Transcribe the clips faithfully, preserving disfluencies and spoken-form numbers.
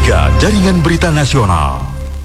tiga Jaringan Berita Nasional.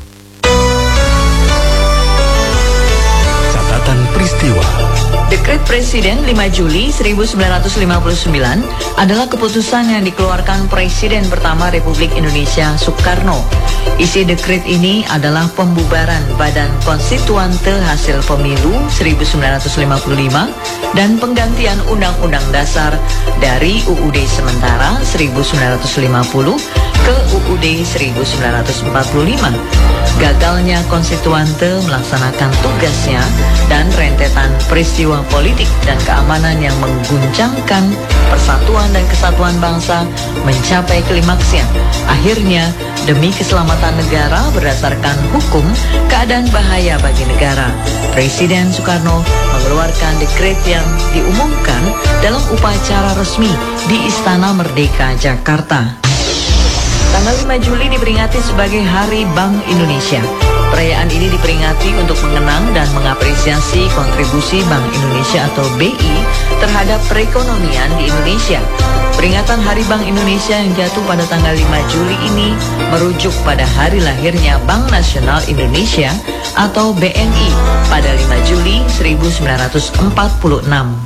Catatan peristiwa. Dekret Presiden lima Juli seribu sembilan ratus lima puluh sembilan adalah keputusan yang dikeluarkan Presiden pertama Republik Indonesia Soekarno. Isi dekret ini adalah pembubaran Badan Konstituante Hasil Pemilu seribu sembilan ratus lima puluh lima dan penggantian Undang-Undang Dasar dari U U D sementara seribu sembilan ratus lima puluh ke U U D seribu sembilan ratus empat puluh lima. Gagalnya konstituante melaksanakan tugasnya dan rentetan peristiwa politik dan keamanan yang mengguncangkan persatuan dan kesatuan bangsa mencapai klimaksnya. Akhirnya, demi keselamatan negara berdasarkan hukum, keadaan bahaya bagi negara, Presiden Soekarno mengeluarkan dekret yang diumumkan dalam upacara resmi di Istana Merdeka, Jakarta. Tanggal lima Juli diperingati sebagai Hari Bank Indonesia. Perayaan ini diperingati untuk mengenang dan mengapresiasi kontribusi Bank Indonesia atau B I terhadap perekonomian di Indonesia. Peringatan Hari Bank Indonesia yang jatuh pada tanggal lima Juli ini merujuk pada hari lahirnya Bank Nasional Indonesia atau B N I pada lima Juli seribu sembilan ratus empat puluh enam.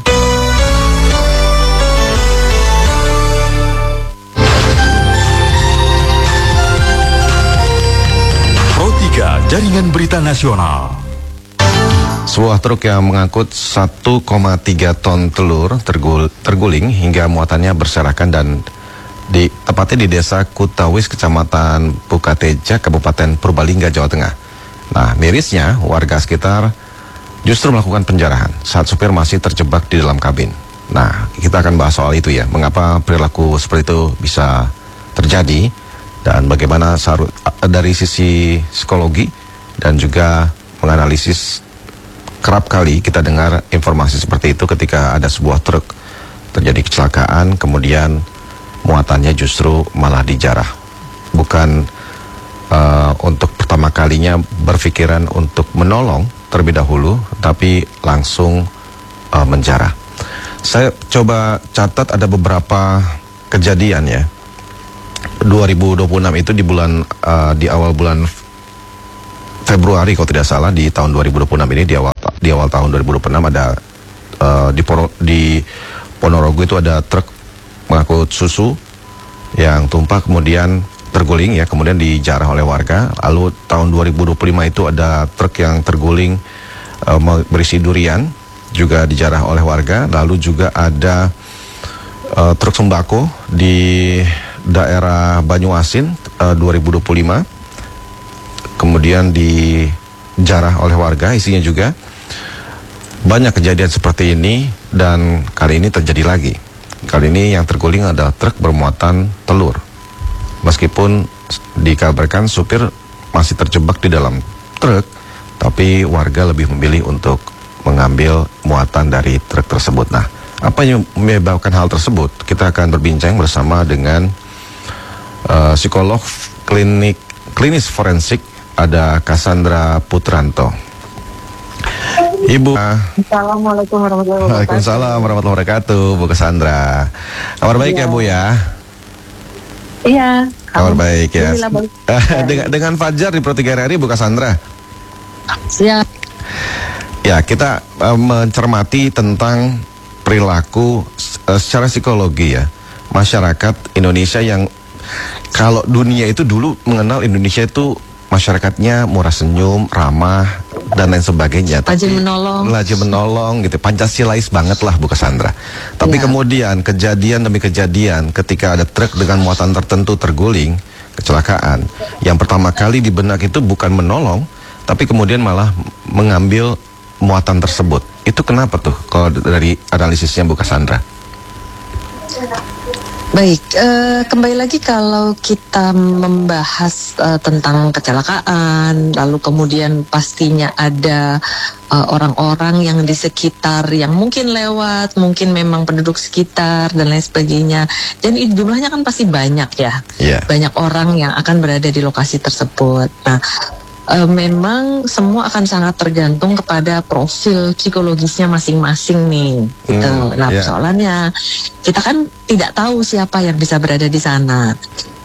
Jaringan Berita Nasional. Sebuah truk yang mengangkut satu koma tiga ton telur tergul, terguling hingga muatannya berserakan dan di tepatnya di Desa Kutawis, Kecamatan Pukateja, Kabupaten Purbalingga, Jawa Tengah. Nah, mirisnya warga sekitar justru melakukan penjarahan saat supir masih terjebak di dalam kabin. Nah, kita akan bahas soal itu ya, mengapa perilaku seperti itu bisa terjadi dan bagaimana dari sisi psikologi dan juga menganalisis. Kerap kali kita dengar informasi seperti itu ketika ada sebuah truk terjadi kecelakaan, kemudian muatannya justru malah dijarah. Bukan uh, untuk pertama kalinya berpikiran untuk menolong terlebih dahulu, tapi langsung uh, menjarah. Saya coba catat ada beberapa kejadian ya. dua ribu dua puluh enam itu di bulan uh, di awal bulan Februari kalau tidak salah, di tahun dua ribu dua puluh enam ini, di awal di awal tahun dua ribu dua puluh enam ada uh, di Poro, di Ponorogo itu ada truk mengangkut susu yang tumpah kemudian terguling ya, kemudian dijarah oleh warga. Lalu tahun dua ribu dua puluh lima itu ada truk yang terguling uh, berisi durian juga dijarah oleh warga. Lalu juga ada uh, truk sembako di daerah Banyuasin uh, dua ribu dua puluh lima kemudian dijarah oleh warga, isinya juga. Banyak kejadian seperti ini dan kali ini terjadi lagi. Kali ini yang terguling adalah truk bermuatan telur. Meskipun dikabarkan supir masih terjebak di dalam truk, tapi warga lebih memilih untuk mengambil muatan dari truk tersebut. Nah, apa yang menyebabkan hal tersebut? Kita akan berbincang bersama dengan uh, psikolog klinik klinis forensik, ada Cassandra Putranto. Ibu. Assalamualaikum warahmatullahi wabarakatuh. Waalaikumsalam warahmatullahi wabarakatuh, Bu Cassandra. Kabar baik ya, ya Bu ya? Iya. Kabar baik ya. dengan, dengan Fajar di Pro tiga R I, Bu Cassandra. Siap. Ya, kita uh, mencermati tentang perilaku uh, secara psikologi ya masyarakat Indonesia yang kalau dunia itu dulu mengenal Indonesia itu masyarakatnya murah senyum, ramah dan lain sebagainya. Rajin menolong. Rajin menolong gitu, Pancasilais banget lah Bu Cassandra. Tapi ya, kemudian kejadian demi kejadian ketika ada truk dengan muatan tertentu terguling, kecelakaan, yang pertama kali di benak itu bukan menolong, tapi kemudian malah mengambil muatan tersebut. Itu kenapa tuh kalau dari analisisnya Bu Cassandra? Baik, uh, kembali lagi kalau kita membahas uh, tentang kecelakaan, lalu kemudian pastinya ada orang-orang uh, yang di sekitar yang mungkin lewat, mungkin memang penduduk sekitar dan lain sebagainya. Dan jumlahnya kan pasti banyak ya, yeah. Banyak orang yang akan berada di lokasi tersebut. Nah, Uh, memang semua akan sangat tergantung kepada profil psikologisnya masing-masing nih, gitu. Hmm, nah, yeah. Persoalannya kita kan tidak tahu siapa yang bisa berada di sana.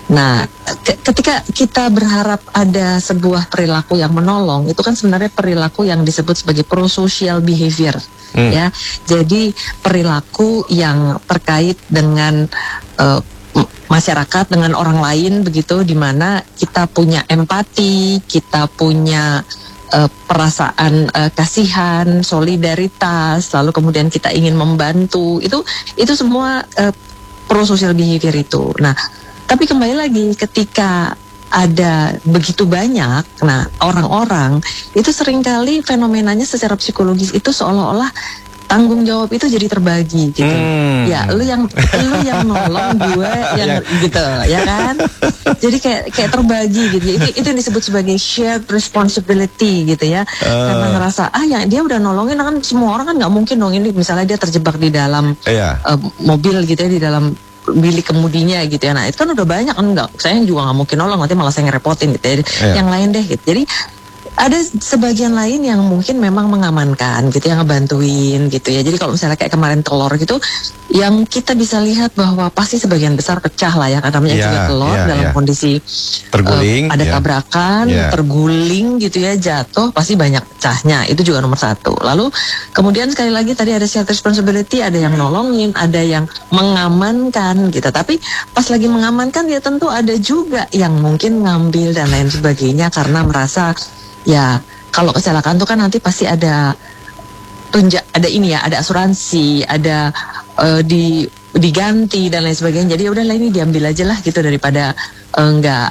Nah, ke- ketika kita berharap ada sebuah perilaku yang menolong, itu kan sebenarnya perilaku yang disebut sebagai prosocial behavior, Hmm. ya. Jadi perilaku yang terkait dengan uh, m- masyarakat, dengan orang lain, begitu, di mana kita punya empati, kita punya uh, perasaan uh, kasihan, solidaritas, lalu kemudian kita ingin membantu. Itu itu semua uh, prosocial behavior itu. Nah, tapi kembali lagi ketika ada begitu banyak, nah orang-orang itu seringkali fenomenanya secara psikologis itu seolah-olah tanggung jawab itu jadi terbagi gitu. Hmm. Ya, lu yang lu yang nolong, gue yang gitu, ya kan? Jadi kayak kayak terbagi gitu. Itu itu yang disebut sebagai shared responsibility gitu ya. Karena ngerasa ah ya dia udah nolongin, kan semua orang kan nggak mungkin dong ini misalnya dia terjebak di dalam Iya. uh, mobil gitu ya, di dalam bilik kemudinya gitu ya. Nah itu kan udah banyak kan, enggak, saya juga nggak mungkin nolong, nanti malah saya ngerepotin gitu ya. Iya. Yang lain deh gitu. Jadi ada sebagian lain yang mungkin memang mengamankan gitu, yang ngebantuin gitu ya. Jadi kalau misalnya kayak kemarin telur gitu, yang kita bisa lihat bahwa pasti sebagian besar pecah lah ya, karena namanya Iya, juga telur iya, dalam iya. kondisi Terguling, uh, ada ya. tabrakan, Iya. terguling gitu ya, jatuh, pasti banyak pecahnya. Itu juga nomor satu. Lalu kemudian sekali lagi tadi ada shared responsibility, ada yang nolongin, ada yang mengamankan gitu. Tapi pas lagi mengamankan ya tentu ada juga yang mungkin ngambil dan lain sebagainya karena merasa ya kalau kecelakaan tuh kan nanti pasti ada tunjak, ada ini ya, ada asuransi, ada eh, di diganti dan lain sebagainya. Jadi ya udahlah ini diambil aja lah gitu daripada eh, nggak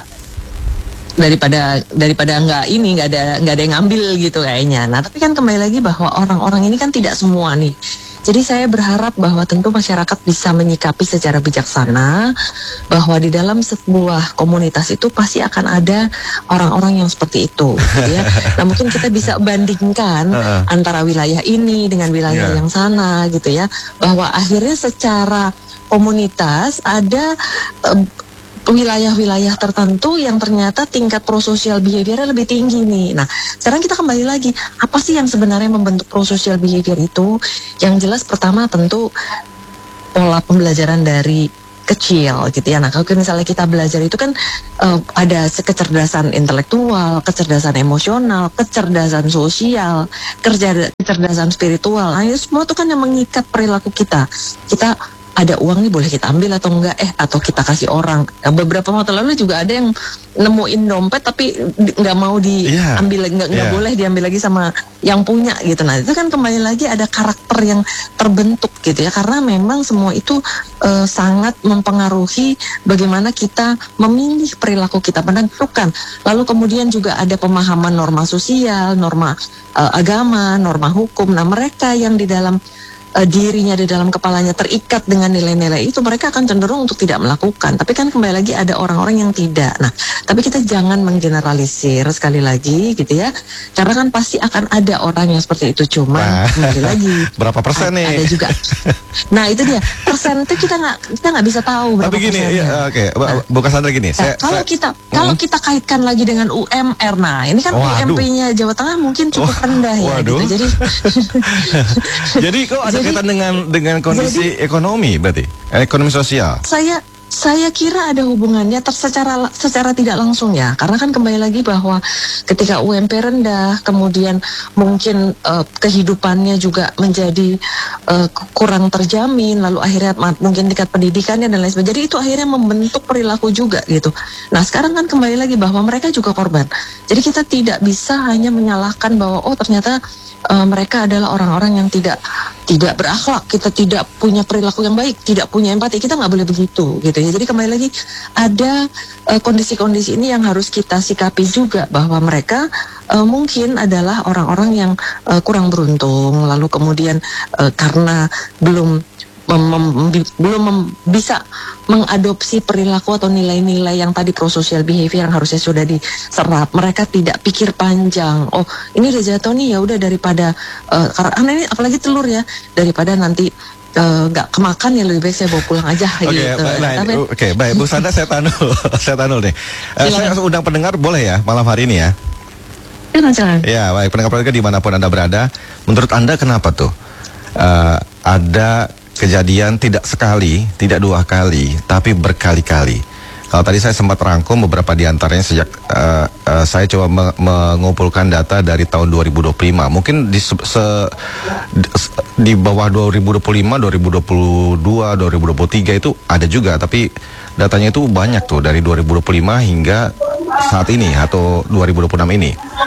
daripada daripada nggak ini nggak ada nggak ada yang ngambil gitu kayaknya. Nah tapi kan kembali lagi bahwa orang-orang ini kan tidak semua nih. Jadi saya berharap bahwa tentu masyarakat bisa menyikapi secara bijaksana bahwa di dalam sebuah komunitas itu pasti akan ada orang-orang yang seperti itu, gitu ya. Nah mungkin kita bisa bandingkan Uh-uh. antara wilayah ini dengan wilayah Yeah. yang sana, gitu ya. Bahwa akhirnya secara komunitas ada eh, wilayah-wilayah tertentu yang ternyata tingkat prosocial behavior lebih tinggi nih. Nah, sekarang kita kembali lagi, apa sih yang sebenarnya membentuk prosocial behavior itu? Yang jelas pertama tentu pola pembelajaran dari kecil gitu ya. Nah, kalau misalnya kita belajar itu kan eh, ada kecerdasan intelektual, kecerdasan emosional, kecerdasan sosial, kerja kecerdasan spiritual. Nah, itu semua itu kan yang mengikat perilaku kita. Kita ada uang nih boleh kita ambil atau enggak eh atau kita kasih orang. Nah, beberapa waktu lalu juga ada yang nemuin dompet tapi di- nggak mau Iya. diambil, nggak nggak Iya. boleh diambil lagi sama yang punya gitu. Nah itu kan kembali lagi ada karakter yang terbentuk gitu ya, karena memang semua itu eh, sangat mempengaruhi bagaimana kita memilih perilaku kita, menentukan. Lalu kemudian juga ada pemahaman norma sosial, norma eh, agama, norma hukum. Nah mereka yang di dalam uh, dirinya di dalam kepalanya terikat dengan nilai-nilai itu, mereka akan cenderung untuk tidak melakukan. Tapi kan kembali lagi ada orang-orang yang tidak. Nah, tapi kita jangan menggeneralisir sekali lagi gitu ya. Karena kan pasti akan ada orang yang seperti itu. Cuma Nah, kembali lagi berapa persen a- nih? Ada juga. Nah itu dia, persen itu kita nggak kita nggak bisa tahu berapa Tapi gini, persennya. ya, oke, Bu- Nah. Bu Cassandra gini. Nah, saya, kalau saya- kita kalau kita kaitkan lagi dengan U M R, nah ini kan Waduh. U M P-nya Jawa Tengah mungkin cukup Wah, rendah ya waduh. gitu. Jadi Jadi kok ada Jadi- kaitan dengan dengan kondisi ekonomi berarti? Ekonomi sosial. saya saya kira ada hubungannya ter, secara secara tidak langsung ya, karena kan kembali lagi bahwa ketika U M P rendah, kemudian mungkin eh, kehidupannya juga menjadi eh, kurang terjamin, lalu akhirnya ma- mungkin tingkat pendidikannya dan lain sebagainya. Jadi itu akhirnya membentuk perilaku juga gitu. Nah sekarang kan kembali lagi bahwa mereka juga korban. Jadi kita tidak bisa hanya menyalahkan bahwa oh ternyata eh, mereka adalah orang-orang yang tidak tidak berakhlak, kita tidak punya perilaku yang baik, tidak punya empati. Kita nggak boleh begitu gitu ya. Jadi kembali lagi ada eh, kondisi-kondisi ini yang harus kita sikapi juga, bahwa mereka eh, mungkin adalah orang-orang yang eh, kurang beruntung, lalu kemudian eh, karena belum mem- mem- bi- belum mem- bisa mengadopsi perilaku atau nilai-nilai yang tadi prosocial behavior yang harusnya sudah diserap. Mereka tidak pikir panjang. Oh, ini udah jatuh nih, ya udah daripada eh, karena ini apalagi telur ya, daripada nanti eh, nggak kemakan ya lebih baik saya bawa pulang aja Oke, gitu. ba- nah, Tapi oke, baik, Bu Sandra saya tanul, saya tanul nih. Eh, saya Silakan. undang pendengar boleh ya malam hari ini ya? jangan jangan. Ya, baik, pendengar-pendengar dimanapun Anda berada, menurut Anda kenapa tuh eh, ada kejadian tidak sekali, tidak dua kali, tapi berkali-kali? Kalau tadi saya sempat rangkum beberapa di antaranya sejak uh, uh, saya coba me- mengumpulkan data dari tahun dua ribu dua puluh lima. Mungkin di se- se- di bawah dua ribu dua puluh lima, dua ribu dua puluh dua, dua ribu dua puluh tiga itu ada juga, tapi datanya itu banyak tuh dari dua ribu dua puluh lima hingga saat ini atau dua ribu dua puluh enam ini.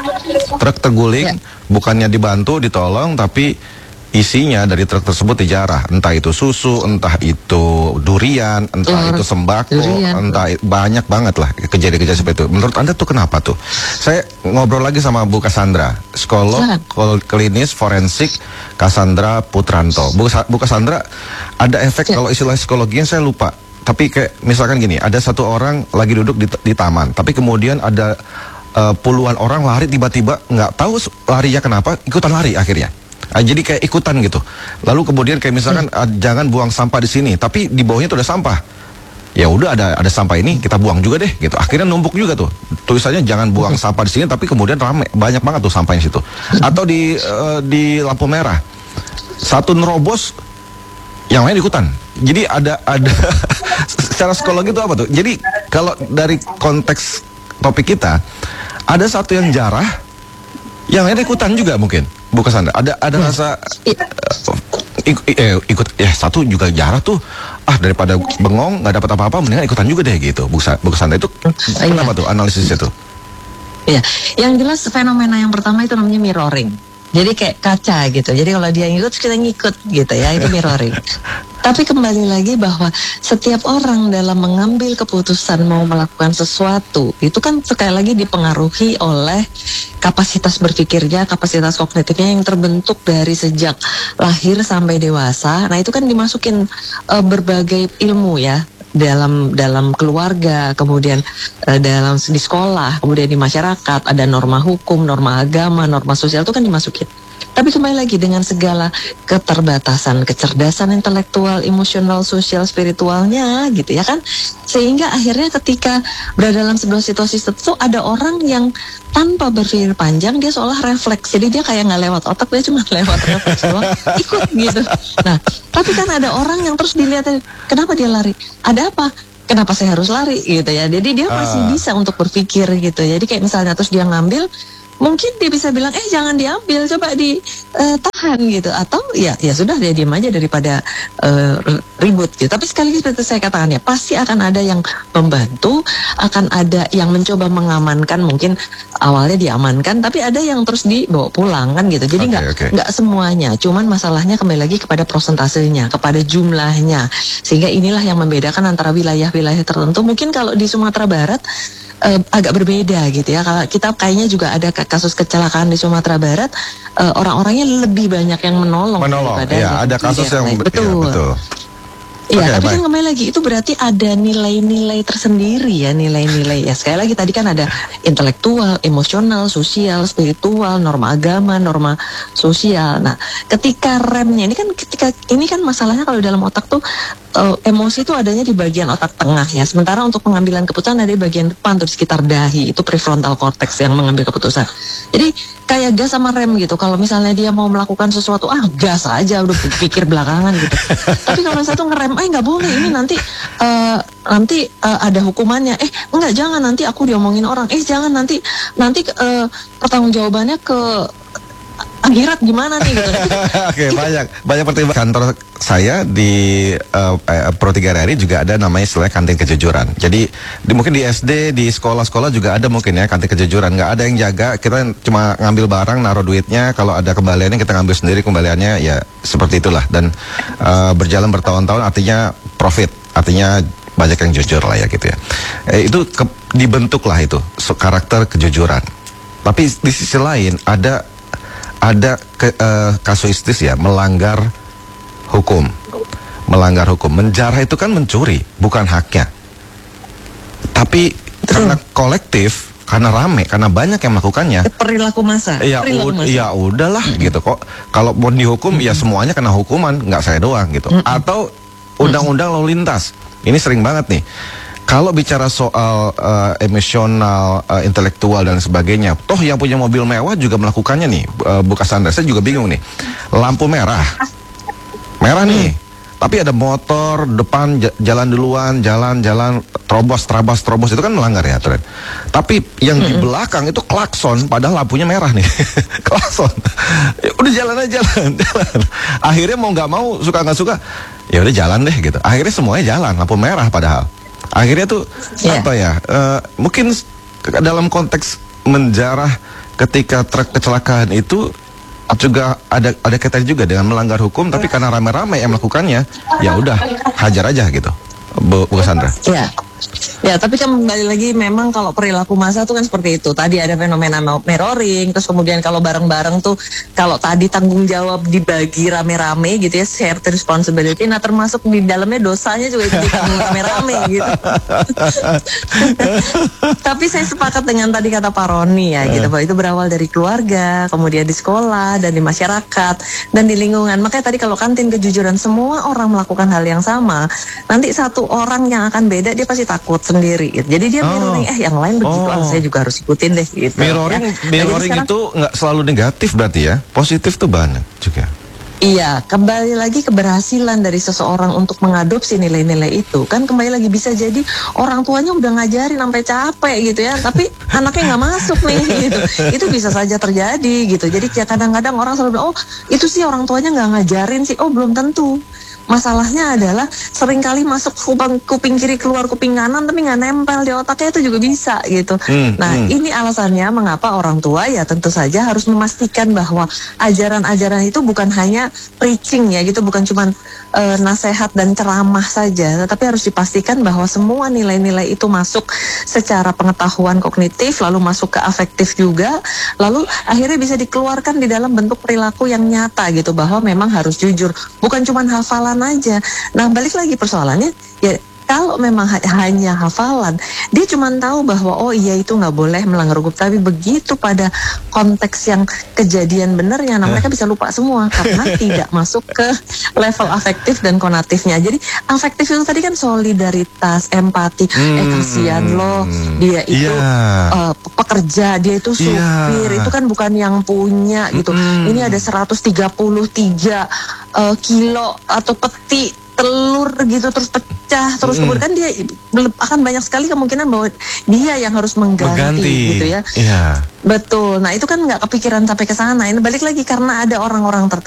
Truk terguling, ya. Bukannya dibantu, ditolong, tapi isinya dari truk tersebut dijarah. Entah itu susu, entah itu durian, entah Telur, itu sembako, durian. entah banyak banget lah kejadian-kejadian seperti itu. Menurut Anda tuh kenapa tuh? Saya ngobrol lagi sama Bu Cassandra, psikolog Silahkan. klinis forensik Cassandra Putranto. Bu, Bu Cassandra, ada efek, ya. Kalau istilah psikologinya saya lupa. Tapi kayak misalkan gini, ada satu orang lagi duduk di, di taman, tapi kemudian ada uh, puluhan orang lari tiba-tiba, nggak tahu larinya kenapa, ikutan lari akhirnya. Uh, jadi kayak ikutan gitu. Lalu kemudian kayak misalkan uh, jangan buang sampah di sini, tapi di bawahnya tuh ada sampah. Ya udah ada ada sampah ini, kita buang juga deh gitu. Akhirnya numpuk juga tuh. Tulisannya jangan buang sampah di sini, tapi kemudian rame, banyak banget tuh sampahnya situ. Atau di uh, di lampu merah, satu nerobos, yang lain ikutan. Jadi ada ada secara psikologi itu apa tuh? Jadi kalau dari konteks topik kita, ada satu yang jarah, yang lain ikutan juga mungkin. Bu Cassandra, ada ada rasa uh, ik, eh, ikut ya satu juga jarah tuh. Ah, daripada bengong nggak dapat apa-apa, mendingan ikutan juga deh gitu. Bu, Bu Cassandra, itu kenapa tuh analisisnya tuh? Iya, yang jelas fenomena yang pertama itu namanya mirroring. Jadi kayak kaca gitu. Jadi kalau dia ngikut, kita ngikut gitu ya. Itu mirroring. Tapi kembali lagi bahwa setiap orang dalam mengambil keputusan mau melakukan sesuatu, itu kan sekali lagi dipengaruhi oleh kapasitas berpikirnya, kapasitas kognitifnya yang terbentuk dari sejak lahir sampai dewasa. Nah itu kan dimasukin uh, berbagai ilmu ya. dalam dalam keluarga, kemudian uh, dalam di sekolah, kemudian di masyarakat, ada norma hukum, norma agama, norma sosial itu kan dimasukin. Tapi kembali lagi dengan segala keterbatasan, kecerdasan intelektual, emosional, sosial, spiritualnya gitu ya kan. Sehingga akhirnya ketika berada dalam sebuah situasi tertentu ada orang yang tanpa berpikir panjang dia seolah refleks. Jadi dia kayak nggak lewat otak, dia cuma lewat refleks doang, ikut gitu. Nah, tapi kan ada orang yang terus dilihat, kenapa dia lari? Ada apa? Kenapa saya harus lari gitu ya. Jadi dia masih uh. bisa untuk berpikir gitu. Jadi kayak misalnya terus dia ngambil, mungkin dia bisa bilang, eh jangan diambil, coba ditahan uh, gitu. Atau ya ya sudah, dia diam aja daripada uh, ribut gitu. Tapi sekali lagi seperti saya katakan ya, pasti akan ada yang membantu, akan ada yang mencoba mengamankan, mungkin awalnya diamankan, tapi ada yang terus dibawa pulang kan gitu. Jadi nggak okay, okay. nggak semuanya, cuman masalahnya kembali lagi kepada prosentasenya, kepada jumlahnya. Sehingga inilah yang membedakan antara wilayah-wilayah tertentu. Mungkin kalau di Sumatera Barat Uh, agak berbeda gitu ya. Kalau kita kayaknya juga ada kasus kecelakaan di Sumatera Barat, uh, orang-orangnya lebih banyak yang menolong. Menolong, ya ada kasus yang betul. Ya, betul. Iya, okay, tapi baik. Kan kembali lagi itu berarti ada nilai-nilai tersendiri ya, nilai-nilai ya. Sekali lagi tadi kan ada intelektual, emosional, sosial, spiritual, norma agama, norma sosial. Nah, ketika remnya ini kan ketika ini kan masalahnya kalau dalam otak tuh uh, emosi itu adanya di bagian otak tengah ya. Sementara untuk pengambilan keputusan ada di bagian depan tuh di sekitar dahi, itu prefrontal cortex yang mengambil keputusan. Jadi kayak gas sama rem gitu. Kalau misalnya dia mau melakukan sesuatu, ah gas aja, udah pikir belakangan gitu. Tapi kalau satu ngerem, eh nggak boleh, ini nanti uh, nanti uh, ada hukumannya. Eh enggak, jangan, nanti aku diomongin orang. Eh jangan, nanti nanti uh, pertanggungjawabannya ke akhirat gimana nih gitu. Oke, okay, banyak banyak pertimbangan. Kantor saya di uh, eh, Pro tiga R I juga ada namanya istilah kantin kejujuran. Jadi di, mungkin di S D, di sekolah-sekolah juga ada mungkin ya kantin kejujuran. Nggak ada yang jaga, kita cuma ngambil barang, naruh duitnya. Kalau ada kembaliannya kita ngambil sendiri kembaliannya, ya seperti itulah. Dan uh, berjalan bertahun-tahun artinya profit, artinya banyak yang jujur lah ya gitu ya. Eh, itu ke, dibentuk lah itu so, karakter kejujuran. Tapi di sisi lain ada ada ke, uh, kasuistis ya, melanggar hukum, melanggar hukum, menjarah itu kan mencuri, bukan haknya. Tapi karena kolektif, karena rame, karena banyak yang melakukannya. Perilaku massa. Ya, perilaku massa. Ya udahlah mm-hmm. gitu kok. Kalau mau dihukum mm-hmm. ya semuanya kena hukuman, nggak saya doang gitu. Mm-hmm. Atau undang-undang lalu lintas, ini sering banget nih. Kalau bicara soal uh, emosional, uh, intelektual dan sebagainya, toh yang punya mobil mewah juga melakukannya nih, uh, Bu Cassandra. Saya juga bingung nih, lampu merah, merah nih, Tapi ada motor depan j- jalan duluan, jalan-jalan terobos, terabas, terobos itu kan melanggar ya aturan. Tapi yang di belakang itu klakson, padahal lampunya merah nih, klakson. Ya, udah jalan aja, jalan, jalan. Akhirnya mau nggak mau, suka nggak suka, ya udah jalan deh gitu. Akhirnya semuanya jalan, lampu merah padahal. Akhirnya tuh Yeah. apa ya? eh, mungkin s- dalam konteks menjarah ketika truk kecelakaan itu juga ada ada kaitan juga dengan melanggar hukum, tapi karena rame-rame yang melakukannya, ya udah hajar aja gitu, Bu, Bu Cassandra. Ya, ya, tapi kembali lagi memang kalau perilaku massa tuh kan seperti itu. Tadi ada fenomena mirroring, terus kemudian kalau bareng-bareng tuh, kalau tadi tanggung jawab dibagi rame-rame gitu ya, shared responsibility. Nah termasuk di dalamnya dosanya juga itu ditanggung rame-rame gitu. Tapi saya sepakat dengan tadi kata Pak Roni ya, gitu bahwa itu berawal dari keluarga, kemudian di sekolah dan di masyarakat dan di lingkungan. Makanya tadi kalau kantin kejujuran, semua orang melakukan hal yang sama, nanti satu orang yang akan beda dia pasti takut sendiri gitu. Jadi dia Oh. mirroring, eh yang lain begitu, Oh. ah, saya juga harus ikutin deh gitu. Mirroring, ya. Nah, jadi mirroring sekarang- itu nggak selalu negatif berarti ya, positif tuh banyak juga. Iya, kembali lagi keberhasilan dari seseorang untuk mengadopsi nilai-nilai itu kan kembali lagi bisa jadi orang tuanya udah ngajarin sampai capek gitu ya, tapi anaknya nggak masuk nih gitu. Itu bisa saja terjadi gitu. Jadi ya kadang-kadang orang selalu bilang, oh itu sih orang tuanya nggak ngajarin sih. Oh belum tentu. Masalahnya adalah seringkali masuk kuping, kuping kiri keluar kuping kanan tapi nggak nempel di otaknya, itu juga bisa gitu. Hmm, Nah hmm. ini alasannya mengapa orang tua ya tentu saja harus memastikan bahwa ajaran-ajaran itu bukan hanya preaching ya gitu, bukan cuma eh, nasihat dan ceramah saja, tetapi harus dipastikan bahwa semua nilai-nilai itu masuk secara pengetahuan kognitif, lalu masuk ke afektif juga, lalu akhirnya bisa dikeluarkan di dalam bentuk perilaku yang nyata gitu, bahwa memang harus jujur, bukan cuma hafalan aja. Nah balik lagi persoalannya ya, kalau memang ha- hanya hafalan, dia cuma tahu bahwa oh iya itu nggak boleh melanggar hukum, tapi begitu pada konteks yang kejadian benernya, nah mereka bisa lupa semua karena tidak masuk ke level afektif dan konatifnya. Jadi afektif itu tadi kan solidaritas, empati, eh kasihan loh, dia itu Iya. eh, pekerja, dia itu supir, Iya. itu kan bukan yang punya gitu. Ini ada seratus tiga puluh tiga eh, kilo atau peti telur gitu terus pecah terus kemudian kan dia belum- akan banyak sekali kemungkinan bahwa dia yang harus mengganti, Mengganti. gitu ya. Iya. Betul. Nah itu kan nggak kepikiran sampai ke sana. Ini balik lagi karena ada orang-orang tertentu